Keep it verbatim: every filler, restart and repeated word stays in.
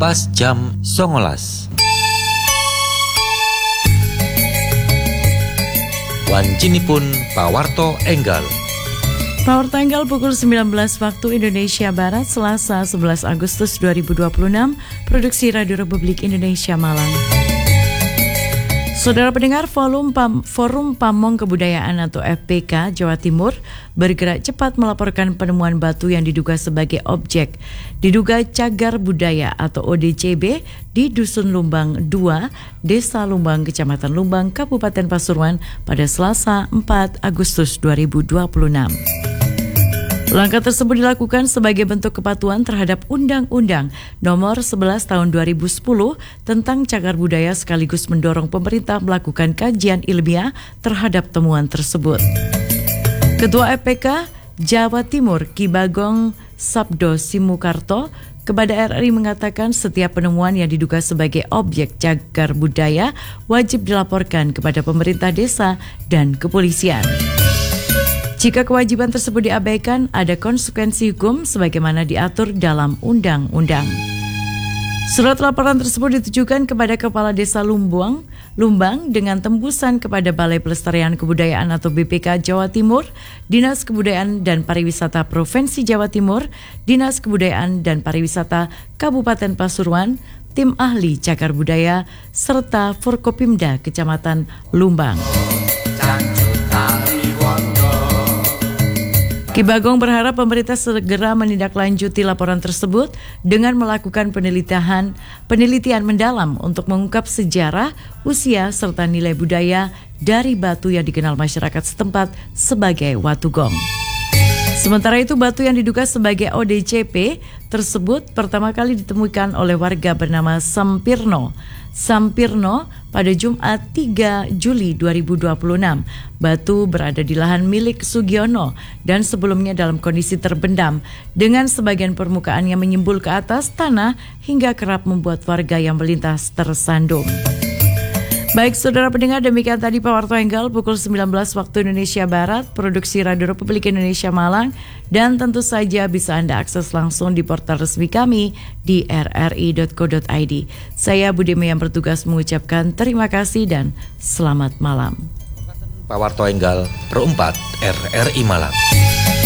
pas jam songolas. Wancinipun pawarto enggal. Pawarto enggal pukul sembilan belas waktu Indonesia Barat, Selasa sebelas Agustus dua ribu dua puluh enam, produksi Radio Republik Indonesia Malang. Saudara pendengar, Forum, Pam, Forum Pamong Kebudayaan atau F P K Jawa Timur bergerak cepat melaporkan penemuan batu yang diduga sebagai objek diduga cagar budaya atau O D C B di Dusun Lumbang dua, Desa Lumbang, Kecamatan Lumbang, Kabupaten Pasuruan pada Selasa empat Agustus dua ribu dua puluh enam. Langkah tersebut dilakukan sebagai bentuk kepatuhan terhadap Undang-Undang Nomor sebelas Tahun dua ribu sepuluh tentang cagar budaya sekaligus mendorong pemerintah melakukan kajian ilmiah terhadap temuan tersebut. Ketua F P K Jawa Timur Ki Bagong Sabdo Simukarto kepada R R I mengatakan setiap penemuan yang diduga sebagai objek cagar budaya wajib dilaporkan kepada pemerintah desa dan kepolisian. Jika kewajiban tersebut diabaikan, ada konsekuensi hukum sebagaimana diatur dalam undang-undang. Surat laporan tersebut ditujukan kepada Kepala Desa Lumbang, Lumbang dengan tembusan kepada Balai Pelestarian Kebudayaan atau B P K Jawa Timur, Dinas Kebudayaan dan Pariwisata Provinsi Jawa Timur, Dinas Kebudayaan dan Pariwisata Kabupaten Pasuruan, tim ahli cagar budaya, serta Forkopimda Kecamatan Lumbang. Ki Bagong berharap pemerintah segera menindaklanjuti laporan tersebut dengan melakukan penelitian penelitian mendalam untuk mengungkap sejarah, usia, serta nilai budaya dari batu yang dikenal masyarakat setempat sebagai watu gong. Sementara itu, batu yang diduga sebagai O D C P tersebut pertama kali ditemukan oleh warga bernama Sampirno. Sampirno pada Jumat tiga Juli dua ribu dua puluh enam. Batu berada di lahan milik Sugiono dan sebelumnya dalam kondisi terbendam dengan sebagian permukaan yang menyembul ke atas tanah hingga kerap membuat warga yang melintas tersandung. Baik saudara pendengar, demikian tadi Pawarto Enggal pukul sembilan belas waktu Indonesia Barat, produksi Radio Republik Indonesia Malang, dan tentu saja bisa Anda akses langsung di portal resmi kami di r r i dot co dot i d. Saya Budime yang bertugas mengucapkan terima kasih dan selamat malam. Pawarto Enggal perempat R R I Malang.